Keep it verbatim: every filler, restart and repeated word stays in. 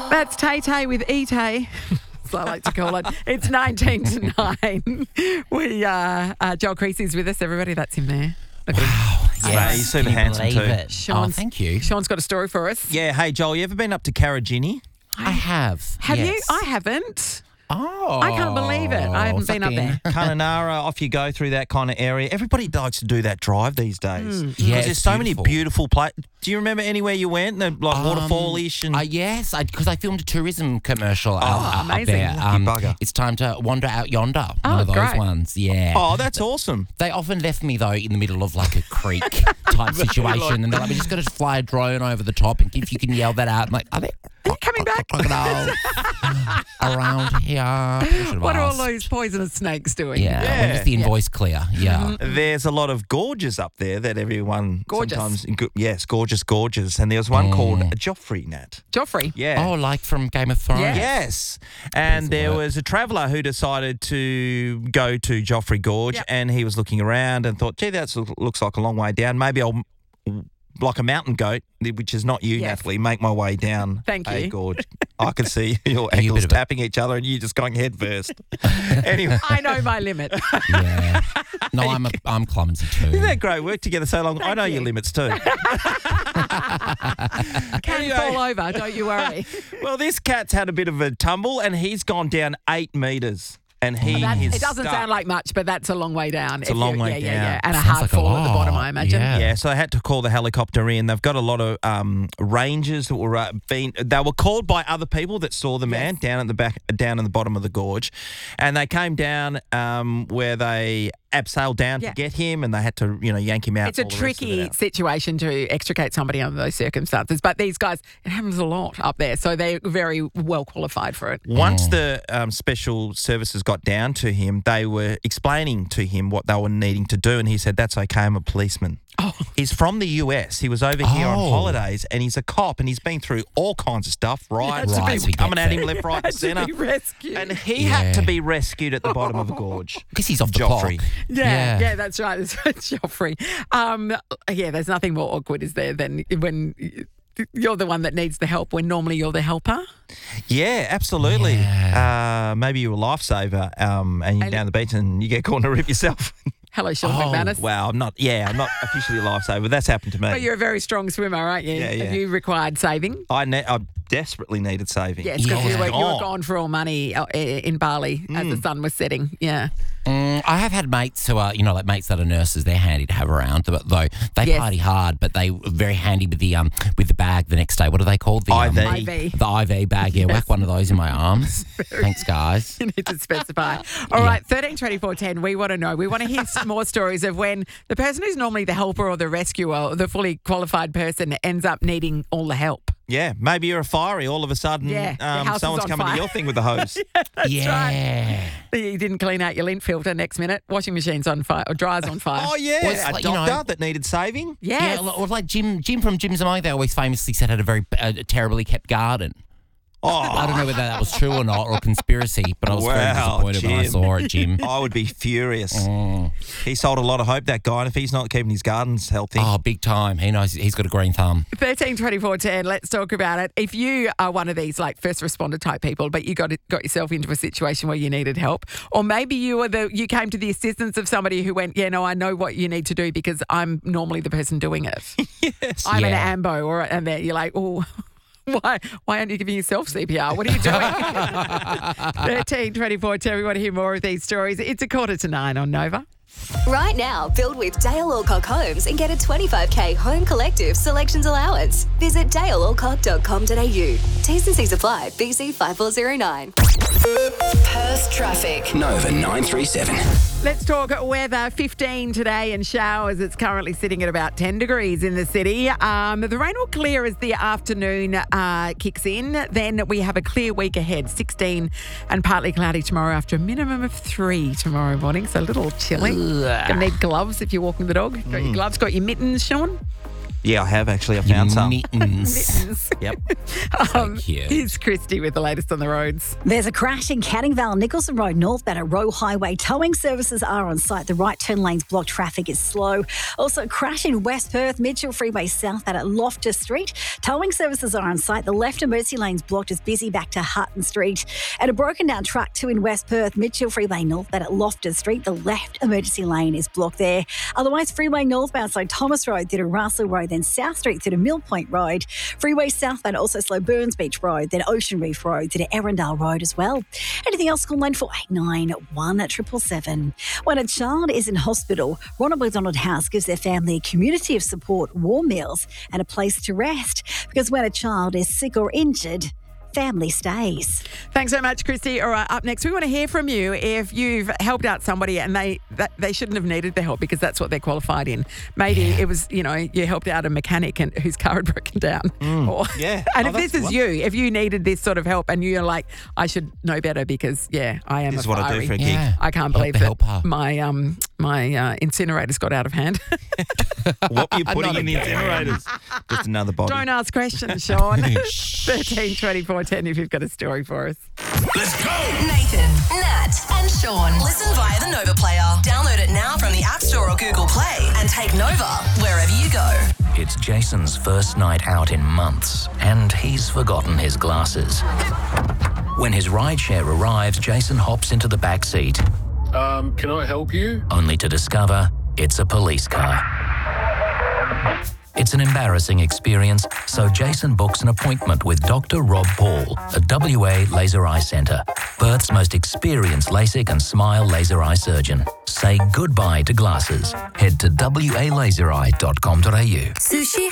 That's Tay Tay with E-Tay. As I like to call it. It's nineteen to nine. We, uh, uh, Joel Creasy's with us, everybody. That's him there. Look at him. Wow. Yes. Mate, he's super Can you handsome believe too. it? Sean's- Oh, thank you. Sean's got a story for us. Yeah, hey Joel, you ever been up to Karajini? I have. Have yes. you? I haven't. Oh. I can't believe it. I haven't been up there. Kununurra, off you go through that kind of area. Everybody likes to do that drive these days. Mm. Because Yeah, there's it's so beautiful. many beautiful places. Do you remember anywhere you went? The, like Um, waterfall-ish and... Uh, yes, because I, filmed a tourism commercial out, Oh, up amazing. there. Lucky bugger. It's time to wander out yonder. Oh, One of those great. ones, yeah. Oh, that's awesome. They often left me, though, in the middle of like a creek type situation. And they're like, we just got to fly a drone over the top and if you can yell that out. I'm like, are they Are you coming back? crocodiles around here? Should've What are all asked. those poisonous snakes doing? Yeah, Yeah. well, just the invoice clear. Yeah. There's a lot of gorges up there that everyone Gorgeous. sometimes... Yes, gorgeous gorges. And there was one called Joffrey, Nat. Joffrey. Yeah. Oh, like from Game of Thrones. Yeah. Yes. And there work. was a traveller who decided to go to Joffrey Gorge Yep. and he was looking around and thought, gee, that looks like a long way down. Maybe I'll, like a mountain goat, which is not you, Yes. Natalie, make my way down Thank a you. gorge. I could see your Are you a ankles bit of a- tapping each other and you just going head first. Anyway. I know my limit. Yeah. No, I'm a, I'm clumsy too. Isn't that great? Work together so long. I know you. your limits too. Can Anyway. fall over, don't you worry. Well, this cat's had a bit of a tumble and he's gone down eight metres. And he That, is it doesn't stuck. sound like much, but that's a long way down. It's a If long you- way yeah, Yeah, down. yeah. And a Sounds hard like a fall at the bottom, lot. I imagine. Yeah. Yeah, so they had to call the helicopter in. They've got a lot of um, rangers that were uh, being. They were called by other people that saw the man down at the back, down in the bottom of the gorge, and they came down um, where they abseiled down Yeah. to get him, and they had to, you know, yank him out. It's a all the rest of it tricky out. situation to extricate somebody under those circumstances. But these guys, it happens a lot up there. So they're very well qualified for it. Once the um, special services got down to him, they were explaining to him what they were needing to do, and he said, "That's okay. I'm a policeman." Oh. He's from the U S. He was over here on Oh. holidays, and he's a cop, and he's been through all kinds of stuff, riots, Right, people we get coming at that. him left, right, and Had to centre. be rescued. And he Yeah. had to be rescued at the bottom of the gorge. Because he's off the Joffrey. clock. Yeah, yeah, that's right. It's Joffrey. Um, yeah, there's nothing more awkward, is there, than when you're the one that needs the help when normally you're the helper. Yeah, absolutely. Uh, maybe you're a lifesaver um, and you're And- down the beach and you get caught in a rip yourself. Hello, Sean Oh, McManus. Wow, I'm not, yeah, I'm not officially a lifesaver. That's happened to me. But you're a very strong swimmer, aren't you? Yeah, yeah. Have you required saving? I, ne- I desperately needed saving. Yes, because Yeah. you, were, you were Gone. gone for all money uh, in Bali as the sun was setting. Yeah. Mm, I have had mates who are, you know, like mates that are nurses. They're handy to have around, but though they Yes. party hard, but they were very handy with the um with the bag the next day. What are they called? The I V. Um, I V. the I V bag. Yeah, whack one of those in my arms. Thanks, guys. You need to specify. All right, thirteen twenty-four ten, we want to know. We want to hear some more stories of when the person who's normally the helper or the rescuer, the fully qualified person, ends up needing all the help. Yeah, maybe you're a fiery. All of a sudden, Yeah, the um, house is someone's on coming fire. to your thing with the hose. yeah. You didn't clean out your lint filter. Next minute, washing machine's on fire or dryer's on fire. Oh, yeah. Well, it's a like, you doctor know- that needed saving. Yes. Yeah, or like Jim, Jim from Jim's Among, they always famously said had a very uh, terribly kept garden. Oh, I don't know whether that was true or not, or a conspiracy, but I was very Wow, disappointed when I Jim. saw it, Jim. I would be furious. Mm. He sold a lot of hope, that guy, and if he's not keeping his gardens healthy. Oh, big time. He knows he's got a green thumb. thirteen twenty-four ten, let's talk about it. If you are one of these like first responder type people, but you got got yourself into a situation where you needed help, or maybe you were the you came to the assistance of somebody who went, yeah, no, I know what you need to do because I'm normally the person doing it. Yes. I'm Yeah. an ambo, or and then you're like, oh. Why why aren't you giving yourself C P R? What are you doing? thirteen twenty-four ten, we want to hear more of these stories. It's a quarter to nine on Nova. Right now, build with Dale Alcock Homes and get a twenty-five K home collective selections allowance. Visit dale alcock dot com dot a u. T's and C's apply. B C five four zero nine. Perth traffic. Nova nine three seven. Let's talk weather. fifteen today and showers. It's currently sitting at about ten degrees in the city. Um, the rain will clear as the afternoon uh, kicks in. Then we have a clear week ahead. sixteen and partly cloudy tomorrow after a minimum of three tomorrow morning. So a little chilly. Gonna need gloves if you're walking the dog. Got your gloves, got your mittens, Sean? Yeah, I have actually. I found some. Mittens. Yep. Um, cute. here's Christy with the latest on the roads. There's a crash in Canning Vale, Nicholson Road northbound at Roe Highway. Towing services are on site. The right turn lanes blocked. Traffic is slow. Also, a crash in West Perth, Mitchell Freeway southbound at Loftus Street. Towing services are on site. The left emergency lanes blocked is busy back to Hutton Street. And a broken down truck too in West Perth, Mitchell Freeway northbound at Loftus Street. The left emergency lane is blocked there. Otherwise, freeway northbound, so Thomas Road through to Russell Road, then South Street through to Mill Point Road. Freeway southbound also slow Burns Beach Road, then Ocean Reef Road through to Erindale Road as well. Anything else, call nine four eight nine, one seven seven seven. When a child is in hospital, Ronald McDonald House gives their family a community of support, warm meals and a place to rest. Because when a child is sick or injured, family stays. Thanks so much, Christy. All right, up next, we want to hear from you if you've helped out somebody and they that, they shouldn't have needed the help because that's what they're qualified in. Maybe yeah. it was, you know, you helped out a mechanic and whose car had broken down. Mm, or, yeah. And oh, if this is one. you, if you needed this sort of help and you're like, I should know better because, yeah, I am This a is what I fiery. do for a gig. Yeah. I can't Help believe the that helper. my um my uh, incinerators got out of hand. What were you putting Not in the again. incinerators? Just another body. Don't ask questions, Sean. thirteen twenty-four ten if you've got a story for us. Let's go! Nathan, Nat, and Sean. Listen via the Nova Player. Download it now from the App Store or Google Play and take Nova wherever you go. It's Jason's first night out in months, and he's forgotten his glasses. When his rideshare arrives, Jason hops into the back seat, Um, can I help you? only to discover it's a police car. It's an embarrassing experience, so Jason books an appointment with Doctor Rob Paul at W A Laser Eye Centre, Perth's most experienced LASIK and SMILE laser eye surgeon. Say goodbye to glasses. Head to w a laser eye dot com dot a u. Sushi